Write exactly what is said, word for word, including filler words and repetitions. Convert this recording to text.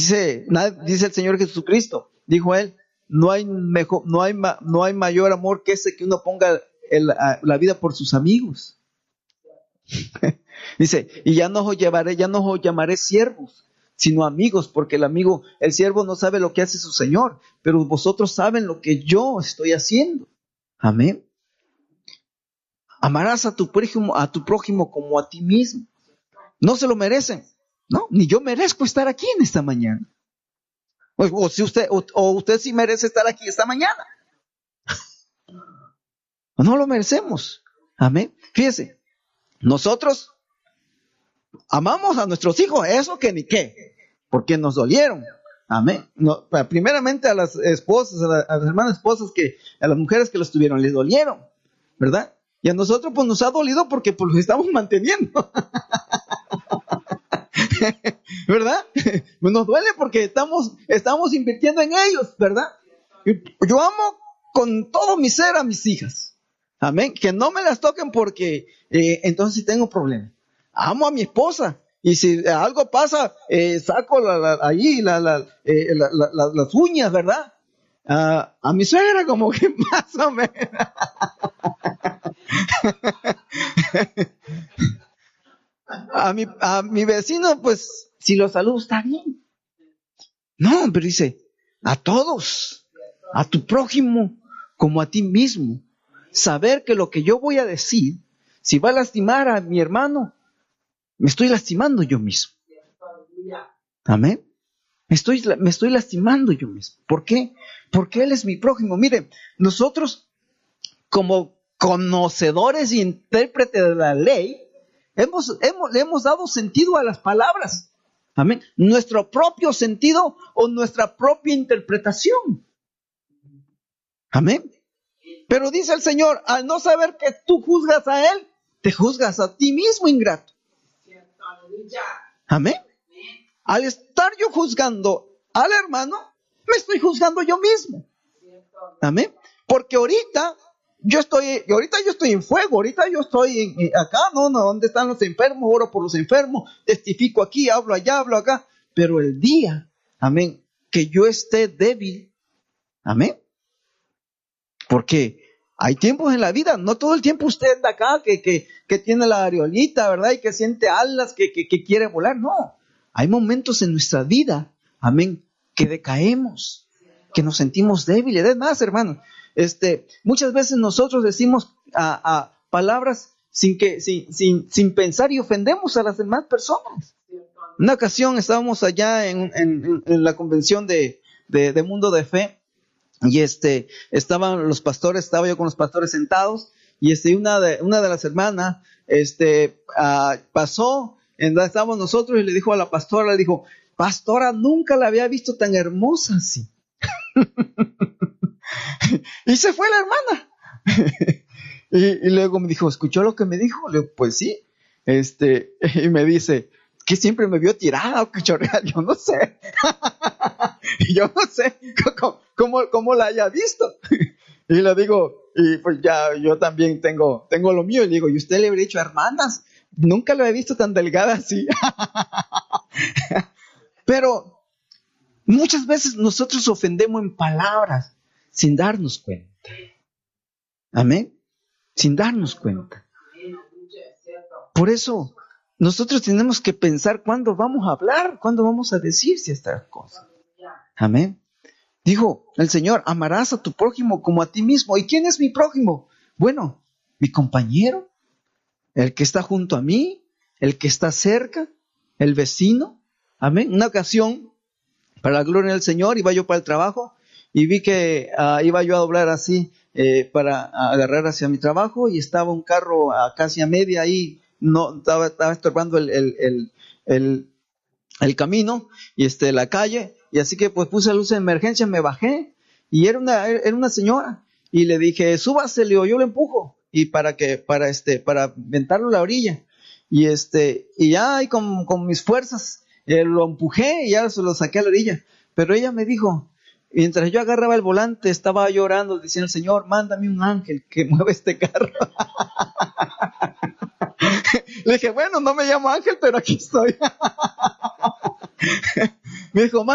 Dice, dice el Señor Jesucristo, dijo él, no hay mejor, no hay, no hay mayor amor que ese que uno ponga el, la vida por sus amigos. Dice, y ya no os llevaré, ya no os llamaré siervos, sino amigos, porque el amigo, el siervo no sabe lo que hace su Señor, pero vosotros saben lo que yo estoy haciendo. Amén. Amarás a tu prójimo, a tu prójimo como a ti mismo. No se lo merecen, no, ni yo merezco estar aquí en esta mañana. O, o si usted, o, o usted sí merece estar aquí esta mañana. No lo merecemos. Amén. Fíjese, nosotros amamos a nuestros hijos, eso que ni qué, porque nos dolieron. Amén. No, primeramente a las esposas, a, la, a las hermanas esposas, que a las mujeres que los tuvieron, les dolieron, ¿verdad? Y a nosotros pues nos ha dolido porque pues los estamos manteniendo. ¿Verdad? Nos duele porque estamos, estamos invirtiendo en ellos, ¿verdad? Yo amo con todo mi ser a mis hijas. Amén. Que no me las toquen porque eh, entonces sí tengo problemas. Amo a mi esposa. Y si algo pasa, eh, saco la, la, allí la, la, eh, la, la, la, las uñas, ¿verdad? Uh, a mi suegra como que más o menos. A mi, a mi vecino, pues, si lo saludo está bien. No, pero dice, a todos, a tu prójimo como a ti mismo. Saber que lo que yo voy a decir, si va a lastimar a mi hermano, me estoy lastimando yo mismo. Amén. Me estoy, me estoy lastimando yo mismo. ¿Por qué? Porque Él es mi prójimo. Mire, nosotros como conocedores y intérpretes de la ley, hemos, hemos, le hemos dado sentido a las palabras. Amén. Nuestro propio sentido o nuestra propia interpretación. Amén. Pero dice el Señor, al no saber que tú juzgas a Él, te juzgas a ti mismo, ingrato. Amén. Al estar yo juzgando al hermano, me estoy juzgando yo mismo. Amén. Porque ahorita yo estoy, ahorita yo estoy en fuego, ahorita yo estoy en, en acá, no, no, ¿dónde están los enfermos? Oro por los enfermos, testifico aquí, hablo allá, hablo acá. Pero el día, amén, que yo esté débil, amén. Porque hay tiempos en la vida, no todo el tiempo usted anda acá, que, que, que tiene la areolita, ¿verdad? Y que siente alas, que, que, que quiere volar. No, hay momentos en nuestra vida, amén, que decaemos, que nos sentimos débiles. Es más, hermanos, este, muchas veces nosotros decimos a, a palabras sin, que, sin, sin, sin pensar y ofendemos a las demás personas. Una ocasión estábamos allá en, en, en la convención de, de, de Mundo de Fe. Y este, estaban los pastores, estaba yo con los pastores sentados, y este, una de, una de las hermanas, este, uh, pasó, en donde estábamos nosotros, y le dijo a la pastora, le dijo, pastora, nunca la había visto tan hermosa así. Y se fue la hermana. y, y luego me dijo, ¿escuchó lo que me dijo? Le digo, pues sí. Este, y me dice, que siempre me vio tirada o cachorreada, yo no sé. Yo no sé cómo, cómo, cómo la haya visto. Y le digo, y pues ya yo también tengo, tengo lo mío. Y le digo, ¿y usted le habría dicho, hermanas? Nunca lo he visto tan delgada así. Pero muchas veces nosotros ofendemos en palabras sin darnos cuenta. Amén. Sin darnos cuenta. Por eso nosotros tenemos que pensar cuándo vamos a hablar, cuándo vamos a decir ciertas cosas. Amén. Dijo el Señor, amarás a tu prójimo como a ti mismo. ¿Y quién es mi prójimo? Bueno, mi compañero, el que está junto a mí, el que está cerca, el vecino. Amén. Una ocasión, para la gloria del Señor, iba yo para el trabajo y vi que uh, iba yo a doblar así eh, para agarrar hacia mi trabajo y estaba un carro uh, casi a media ahí, no estaba, estaba estorbando el, el, el, el, el camino y este, la calle. Y así que pues puse luz de emergencia, me bajé y era una, era una señora y le dije, súbase, le digo, yo lo empujo y para que, para este, para aventarlo a la orilla y este, y ya y con, con mis fuerzas eh, lo empujé y ya se lo saqué a la orilla. Pero ella me dijo, mientras yo agarraba el volante, estaba llorando diciendo, Señor, mándame un ángel que mueva este carro. Le dije, bueno, no me llamo Ángel, pero aquí estoy. Me dijo,